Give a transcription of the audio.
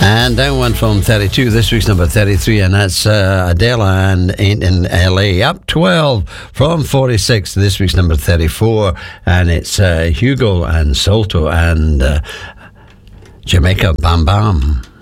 And down one from 32, this week's number 33, and that's Adela and Ain't in LA. Up 12 from 46, this week's number 34, and it's Hugo and Solto and Jamaica Bam Bam.